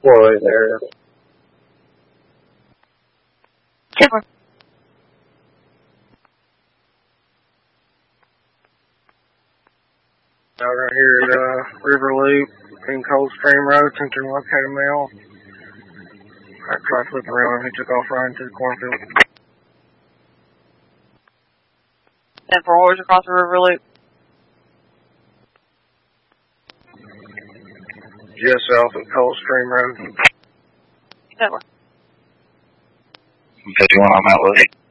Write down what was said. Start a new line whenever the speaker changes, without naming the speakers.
408 area.
10-4.
Right here at River Loop in Coldstream Road, attempting to locate a male. I tried flipping around and he took off right into the cornfield.
10-4, what was across the River Loop?
Just south of Coldstream Road.
10-4.
51 on Mount Lily.